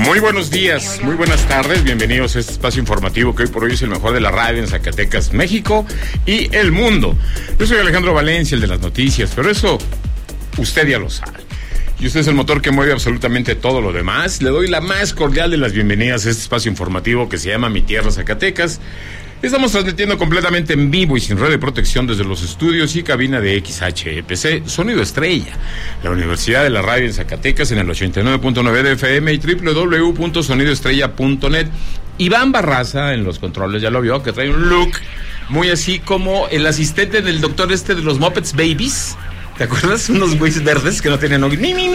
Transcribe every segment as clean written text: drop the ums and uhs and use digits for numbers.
Muy buenos días, muy buenas tardes, bienvenidos a este espacio informativo que hoy por hoy es el mejor de la radio en Zacatecas, México y el mundo. Yo soy Alejandro Valencia, el de las noticias, pero eso usted ya lo sabe. Y usted es el motor que mueve absolutamente todo lo demás. Le doy la más cordial de las bienvenidas a este espacio informativo que se llama Mi Tierra Zacatecas. Estamos transmitiendo completamente en vivo y sin red de protección desde los estudios y cabina de XHEPC, Sonido Estrella, la Universidad de la Radio en Zacatecas en el 89.9 de FM y www.sonidoestrella.net. Iván Barraza en los controles, ya lo vio, que trae un look muy así como el asistente del doctor de los Muppets Babies. ¿Te acuerdas? Unos güeyes verdes que no tenían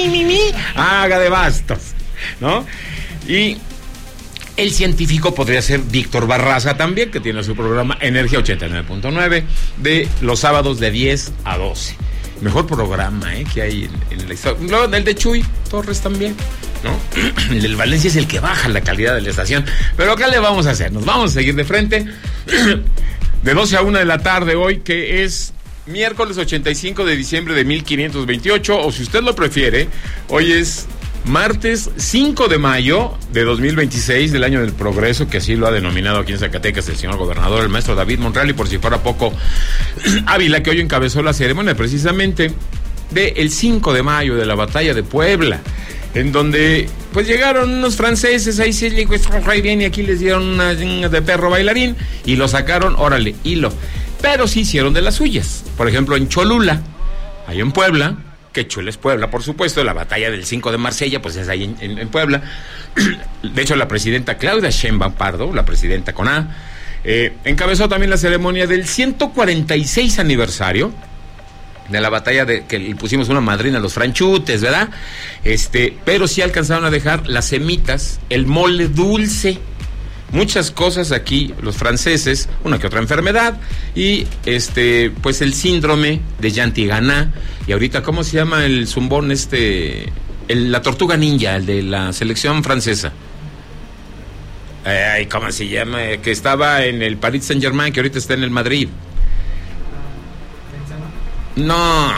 haga de bastos, ¿no? Y el científico podría ser Víctor Barraza también, que tiene su programa Energía 89.9 de los sábados de 10 a 12. Mejor programa que hay en la historia. Luego el de Chuy Torres también, ¿no? El del Valencia es el que baja la calidad de la estación. Pero ¿qué le vamos a hacer? Nos vamos a seguir de frente de 12 a 1 de la tarde hoy, que es miércoles 85 de diciembre de 1528, o si usted lo prefiere, hoy es martes 5 de mayo de 2026 del año del progreso, que así lo ha denominado aquí en Zacatecas el señor gobernador, el maestro David Monreal, y por si fuera poco, Ávila, que hoy encabezó la ceremonia precisamente del 5 de mayo de la batalla de Puebla, en donde pues llegaron unos franceses, ahí se llegó bien, y aquí les dieron una de perro bailarín y lo sacaron, órale, hilo. Pero sí hicieron de las suyas. Por ejemplo, en Cholula, ahí en Puebla, que Chula es Puebla, por supuesto, la batalla del 5 de Marsella, pues es ahí en Puebla. De hecho, la presidenta Claudia Sheinbaum Pardo, la presidenta con A, encabezó también la ceremonia del 146 aniversario de la batalla que le pusimos una madrina a los franchutes, ¿verdad? Pero sí alcanzaron a dejar las semitas, el mole dulce, muchas cosas aquí los franceses, una que otra enfermedad, y pues el síndrome de Yantiganá, y ahorita ¿cómo se llama el zumbón la tortuga ninja, el de la selección francesa? ¿Cómo se llama? Que estaba en el Paris Saint-Germain, que ahorita está en el Madrid. No,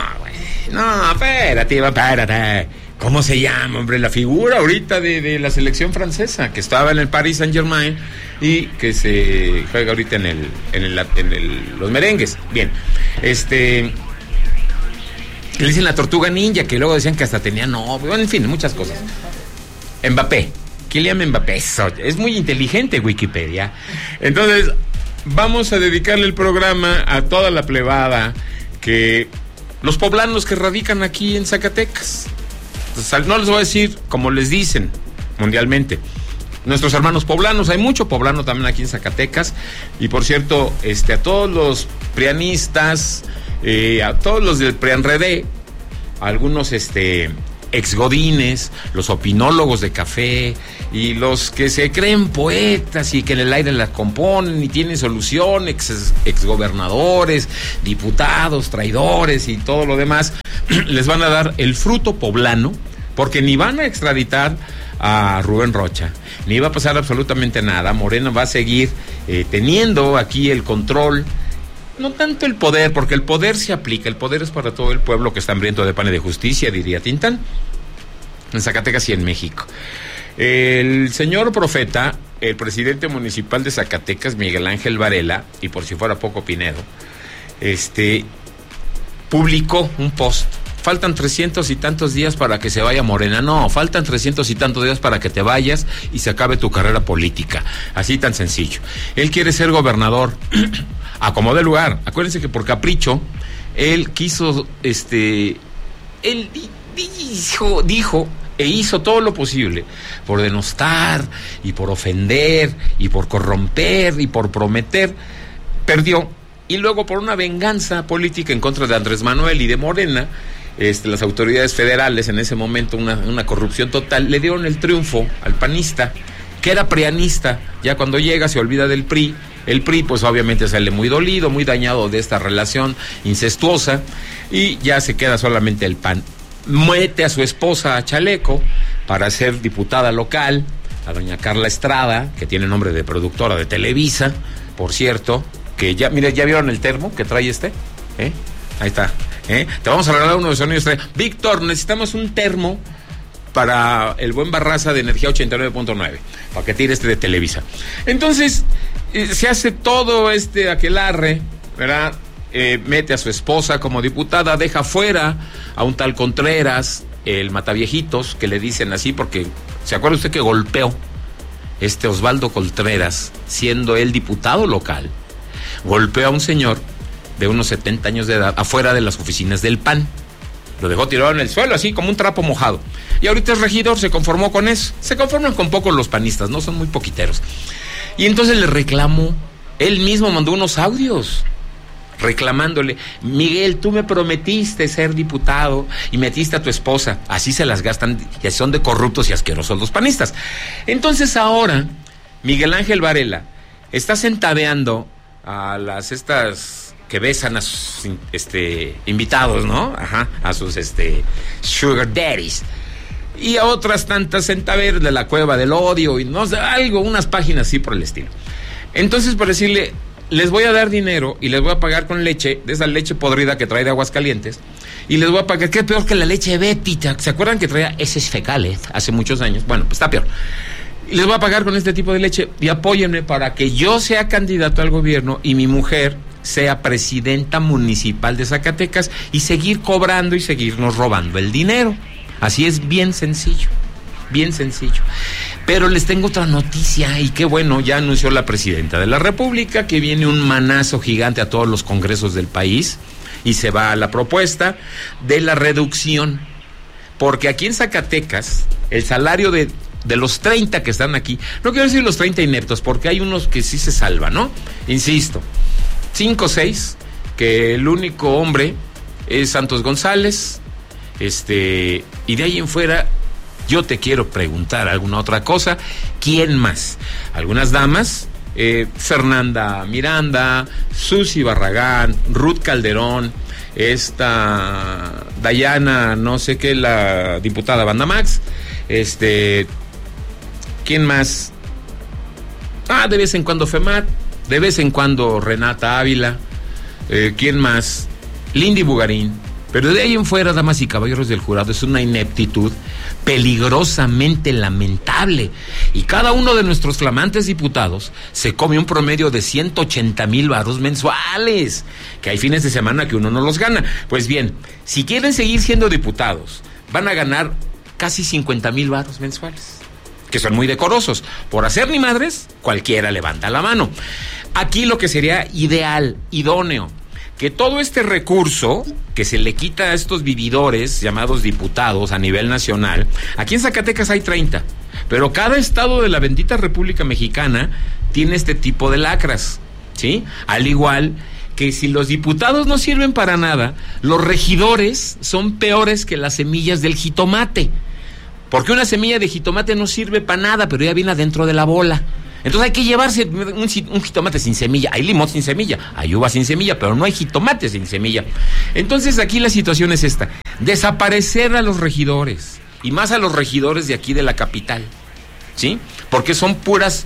espérate. ¿Cómo se llama, hombre? La figura ahorita de la selección francesa, que estaba en el Paris Saint-Germain y que se juega ahorita en los merengues. Bien, le dicen la tortuga ninja, que luego decían que hasta tenía novio, en fin, muchas cosas. Mbappé, Kylian Mbappé, es muy inteligente Wikipedia. Entonces, vamos a dedicarle el programa a toda la plebada, los poblanos que radican aquí en Zacatecas. No les voy a decir como les dicen mundialmente, nuestros hermanos poblanos, hay mucho poblano también aquí en Zacatecas, y por cierto, a todos los prianistas, a todos los del PRIANREDE, algunos exgodines, los opinólogos de café, y los que se creen poetas y que en el aire la componen y tienen solución, exgobernadores, diputados, traidores y todo lo demás, les van a dar el fruto poblano, porque ni van a extraditar a Rubén Rocha, ni va a pasar absolutamente nada. Morena va a seguir teniendo aquí el control, no tanto el poder, porque el poder se aplica, el poder es para todo el pueblo que está hambriento de pan y de justicia, diría Tintán, en Zacatecas y en México. El señor profeta, el presidente municipal de Zacatecas, Miguel Ángel Varela, y por si fuera poco Pinedo, publicó un post. Faltan 300 y tantos días para que se vaya Morena. No, faltan 300 y tantos días para que te vayas y se acabe tu carrera política. Así tan sencillo. Él quiere ser gobernador a como de lugar. Acuérdense que por capricho, él quiso, él dijo e hizo todo lo posible por denostar y por ofender y por corromper y por prometer. Perdió. Y luego, por una venganza política en contra de Andrés Manuel y de Morena, las autoridades federales en ese momento, una corrupción total, le dieron el triunfo al panista, que era prianista. Ya cuando llega se olvida del PRI. El PRI pues obviamente sale muy dolido, muy dañado de esta relación incestuosa, y ya se queda solamente el PAN. Mete a su esposa a Chaleco para ser diputada local, a doña Carla Estrada, que tiene nombre de productora de Televisa, por cierto, que ya, mire, ¿ya vieron el termo que trae Ahí está. Te vamos a regalar uno de Sonido Estrella. Víctor, necesitamos un termo para el buen Barraza de Energía 89.9, para que tire de Televisa. Entonces, se hace todo aquelarre, ¿verdad? Mete a su esposa como diputada, deja fuera a un tal Contreras, el mataviejitos, que le dicen así porque, ¿se acuerda usted que golpeó Osvaldo Contreras, siendo él diputado local? Golpeó a un señor de unos 70 años de edad afuera de las oficinas del PAN. Lo dejó tirado en el suelo, así como un trapo mojado. Y ahorita es regidor, se conformó con eso. Se conforman con pocos los panistas, no son muy poquiteros. Y entonces le reclamó, él mismo mandó unos audios reclamándole: Miguel, tú me prometiste ser diputado y metiste a tu esposa. Así se las gastan, que son de corruptos y asquerosos los panistas. Entonces ahora Miguel Ángel Varela está centaveando a estas que besan a sus invitados, ¿no? Ajá, a sus sugar daddies. Y a otras tantas centaveras de la Cueva del Odio y no sé, unas páginas así por el estilo. Entonces, por decirle, les voy a dar dinero y les voy a pagar con leche, de esa leche podrida que trae de Aguascalientes, y les voy a pagar, que es peor que la leche Betty. ¿Se acuerdan que traía heces fecales hace muchos años? Bueno, pues está peor. Y les voy a pagar con este tipo de leche y apóyenme para que yo sea candidato al gobierno y mi mujer sea presidenta municipal de Zacatecas y seguir cobrando y seguirnos robando el dinero. Así es, bien sencillo, bien sencillo. Pero les tengo otra noticia, y qué bueno, ya anunció la presidenta de la República que viene un manazo gigante a todos los congresos del país y se va a la propuesta de la reducción, porque aquí en Zacatecas el salario de los 30 que están aquí, no quiero decir los 30 ineptos, porque hay unos que sí se salvan, ¿no? Insisto, 5 o 6, que el único hombre es Santos González, y de ahí en fuera yo te quiero preguntar alguna otra cosa. ¿Quién más? Algunas damas, Fernanda Miranda, Susi Barragán, Ruth Calderón, Dayana, no sé qué, la diputada Banda Max, ¿quién más? De vez en cuando Femar, de vez en cuando Renata Ávila, ¿quién más? Lindy Bugarín. Pero de ahí en fuera, damas y caballeros del jurado, es una ineptitud peligrosamente lamentable. Y cada uno de nuestros flamantes diputados se come un promedio de 180,000 varos mensuales, que hay fines de semana que uno no los gana. Pues bien, si quieren seguir siendo diputados, van a ganar casi 50,000 varos mensuales, que son muy decorosos. Por hacer ni madres, cualquiera levanta la mano. Aquí lo que sería ideal, idóneo, que todo este recurso que se le quita a estos vividores llamados diputados a nivel nacional, aquí en Zacatecas hay 30, pero cada estado de la bendita República Mexicana tiene este tipo de lacras, ¿sí? Al igual que si los diputados no sirven para nada, los regidores son peores que las semillas del jitomate, porque una semilla de jitomate no sirve para nada, pero ya viene adentro de la bola. Entonces hay que llevarse un jitomate sin semilla. Hay limón sin semilla, hay uva sin semilla, pero no hay jitomate sin semilla. Entonces aquí la situación es esta: desaparecer a los regidores, y más a los regidores de aquí de la capital, ¿sí? Porque son puras,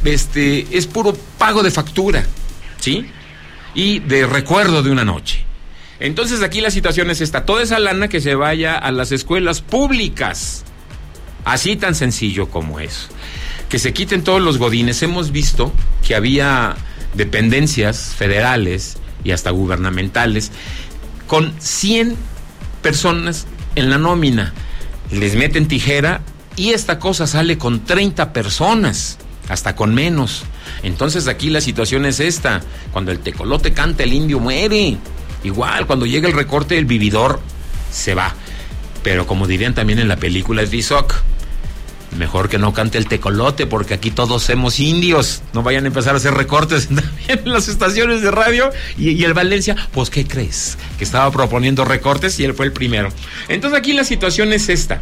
es puro pago de factura, ¿sí? Y de recuerdo de una noche. Entonces aquí la situación es esta: toda esa lana que se vaya a las escuelas públicas, así tan sencillo como eso. Que se quiten todos los godines. Hemos visto que había dependencias federales y hasta gubernamentales con 100 personas en la nómina. Les meten tijera y esta cosa sale con 30 personas, hasta con menos. Entonces aquí la situación es esta: cuando el tecolote canta, el indio muere. Igual, cuando llega el recorte, el vividor se va. Pero como dirían también en la película de Tizoc, mejor que no cante el tecolote, porque aquí todos somos indios. No vayan a empezar a hacer recortes también en las estaciones de radio. Y el Valencia, pues ¿qué crees? Que estaba proponiendo recortes y él fue el primero. Entonces aquí la situación es esta: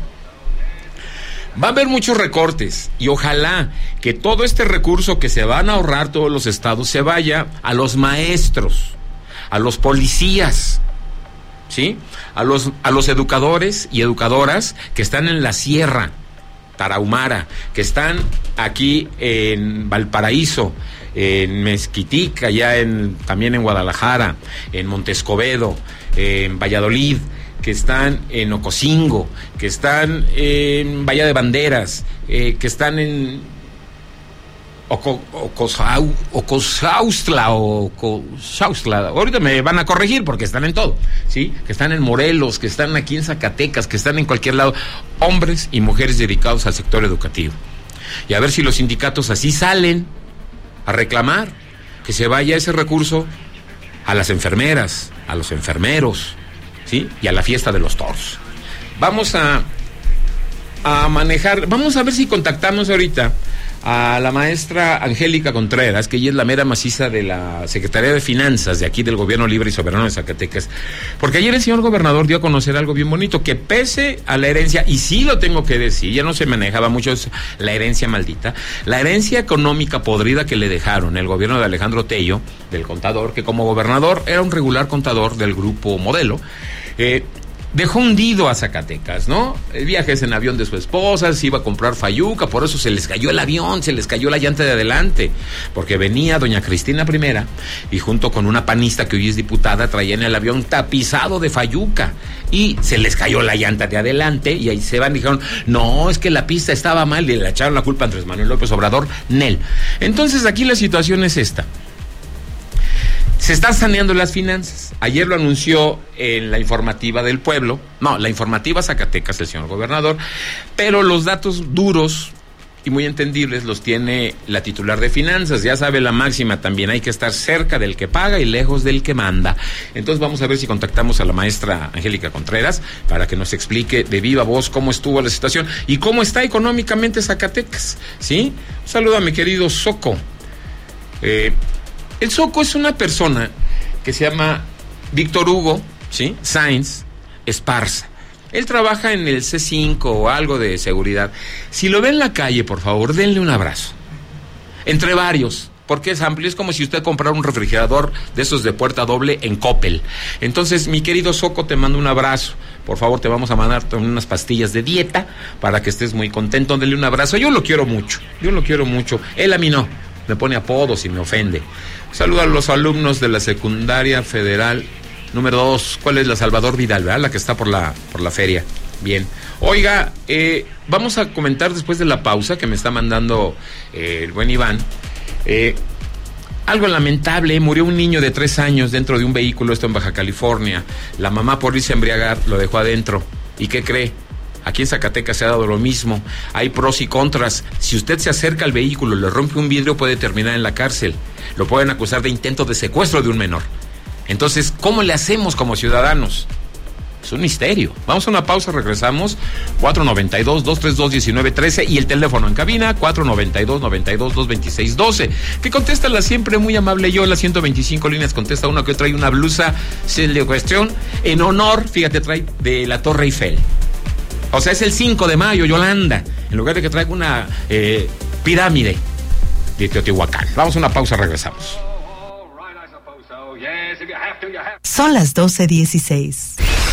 va a haber muchos recortes y ojalá que todo este recurso que se van a ahorrar todos los estados se vaya a los maestros, a los policías, ¿sí? A los educadores y educadoras que están en la sierra tarahumara, que están aquí en Valparaíso, en Mezquitic, allá también en Guadalajara, en Montescobedo, en Valladolid, que están en Ocosingo, que están en Bahía de Banderas, que están en Ocosaustla, ahorita me van a corregir porque están en todo, ¿sí? Que están en Morelos, que están aquí en Zacatecas, que están en cualquier lado, hombres y mujeres dedicados al sector educativo. Y a ver si los sindicatos así salen a reclamar que se vaya ese recurso a las enfermeras, a los enfermeros, ¿sí? Y a la fiesta de los toros. Vamos a manejar, vamos a ver si contactamos ahorita a la maestra Angélica Contreras, que ella es la mera maciza de la Secretaría de Finanzas de aquí del Gobierno Libre y Soberano de Zacatecas, porque ayer el señor gobernador dio a conocer algo bien bonito, que pese a la herencia, y sí lo tengo que decir, ya no se manejaba mucho la herencia maldita, la herencia económica podrida que le dejaron el gobierno de Alejandro Tello, del contador, que como gobernador era un regular contador del Grupo Modelo, dejó hundido a Zacatecas, ¿no? Viajes en avión de su esposa, se iba a comprar fayuca, por eso se les cayó el avión, se les cayó la llanta de adelante, porque venía doña Cristina I y junto con una panista que hoy es diputada traían el avión tapizado de fayuca y se les cayó la llanta de adelante y ahí se van y dijeron, no, es que la pista estaba mal y le echaron la culpa a Andrés Manuel López Obrador, Nel. Entonces aquí la situación es esta. Se están saneando las finanzas. Ayer lo anunció en la informativa del pueblo, no, la informativa Zacatecas, el señor gobernador, pero los datos duros y muy entendibles los tiene la titular de finanzas. Ya sabe la máxima también, hay que estar cerca del que paga y lejos del que manda. Entonces vamos a ver si contactamos a la maestra Angélica Contreras para que nos explique de viva voz cómo estuvo la situación y cómo está económicamente Zacatecas, ¿sí? Un saludo a mi querido Soco. El Soco es una persona que se llama Víctor Hugo, ¿sí? Sáenz Esparza. Él trabaja en el C5 o algo de seguridad. Si lo ve en la calle, por favor, denle un abrazo. Entre varios, porque es amplio. Es como si usted comprara un refrigerador de esos de puerta doble en Coppel. Entonces, mi querido Soco, te mando un abrazo. Por favor, te vamos a mandar unas pastillas de dieta para que estés muy contento. Denle un abrazo. Yo lo quiero mucho. Él a mí no. Me pone apodos y me ofende. Saludo a los alumnos de la secundaria federal número 2. ¿Cuál es? La Salvador Vidal, ¿verdad? La que está por la feria. Bien. Oiga, vamos a comentar después de la pausa que me está mandando el buen Iván. Algo lamentable, murió un niño de 3 años dentro de un vehículo, esto en Baja California. La mamá, por irse a embriagar, lo dejó adentro. ¿Y qué cree? Aquí en Zacatecas se ha dado lo mismo. Hay pros y contras. Si usted se acerca al vehículo, le rompe un vidrio, puede terminar en la cárcel. Lo pueden acusar de intento de secuestro de un menor. Entonces, ¿cómo le hacemos como ciudadanos? Es un misterio. Vamos a una pausa, regresamos. 492-232-1913 y el teléfono en cabina, 492-92-226-12. Que contesta la siempre muy amable Yola, 125 líneas, contesta uno que trae una blusa de cuestión en honor, fíjate, trae de la Torre Eiffel. O sea, es el 5 de mayo, Yolanda, en lugar de que traiga una pirámide de Teotihuacán. Vamos a una pausa, regresamos. Son las 12:16.